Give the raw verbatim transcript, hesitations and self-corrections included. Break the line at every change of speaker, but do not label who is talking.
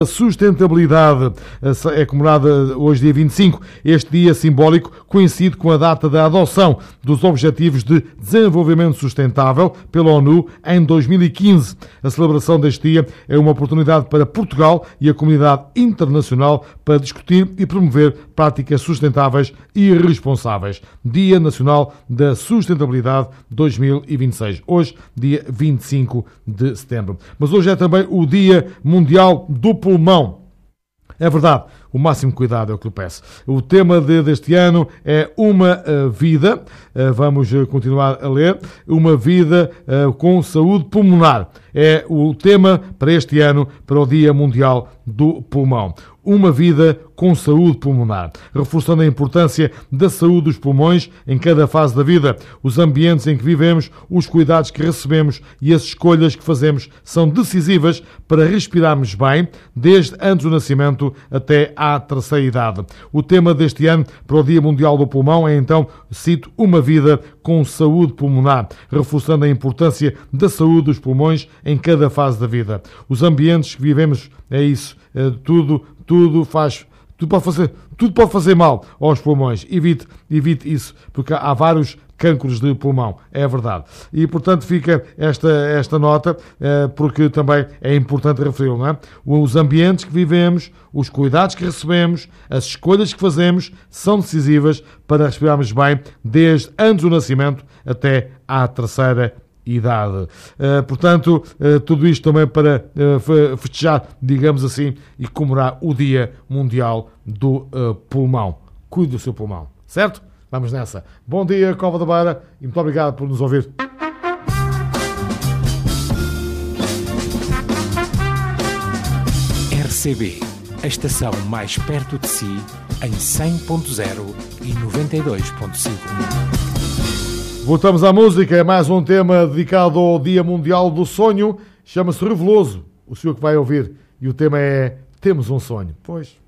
A sustentabilidade é comemorada hoje, dia vinte e cinco. Este dia simbólico coincide com a data da adoção dos Objetivos de Desenvolvimento Sustentável pela ONU em dois mil e quinze. A celebração deste dia é uma oportunidade para Portugal e a comunidade internacional para discutir e promover práticas sustentáveis e responsáveis. Dia Nacional da Sustentabilidade dois mil e vinte e seis. Hoje, dia vinte e cinco de setembro. Mas hoje é também o Dia Mundial do Pulmão. É verdade, o máximo cuidado é o que lhe peço. O tema de, deste ano é Uma uh, Vida, uh, vamos uh, continuar a ler, Uma Vida uh, com Saúde Pulmonar. É o tema para este ano, para o Dia Mundial do Pulmão. Uma vida com saúde pulmonar, reforçando a importância da saúde dos pulmões em cada fase da vida. Os ambientes em que vivemos, os cuidados que recebemos e as escolhas que fazemos são decisivas para respirarmos bem, desde antes do nascimento até à terceira idade. O tema deste ano para o Dia Mundial do Pulmão é então, cito, Uma Vida com Saúde Pulmonar, reforçando a importância da saúde dos pulmões em cada fase da vida. Os ambientes que vivemos, é isso, é tudo, tudo faz, tudo pode fazer, tudo pode fazer mal aos pulmões. Evite, evite isso, porque há vários cancros de pulmão, é verdade. E, portanto, fica esta, esta nota, porque também é importante referi-lo, não é? Os ambientes que vivemos, os cuidados que recebemos, as escolhas que fazemos são decisivas para respirarmos bem, desde antes do nascimento até à terceira idade. Uh, portanto, uh, tudo isto também para uh, festejar, digamos assim, e comemorar o Dia Mundial do uh, Pulmão. Cuide do seu pulmão, certo? Vamos nessa. Bom dia, Cova da Beira, e muito obrigado por nos ouvir.
R C B, a estação mais perto de si, em cem ponto zero e noventa e dois ponto cinco.
Voltamos à música, é mais um tema dedicado ao Dia Mundial do Sonho, chama-se Reveloso, o senhor que vai ouvir, e o tema é Temos um Sonho. Pois.